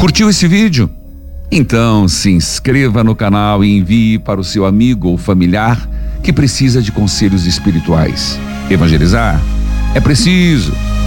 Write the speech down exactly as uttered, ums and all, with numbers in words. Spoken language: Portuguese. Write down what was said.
Curtiu esse vídeo? Então se inscreva no canal e envie para o seu amigo ou familiar que precisa de conselhos espirituais. Evangelizar é preciso.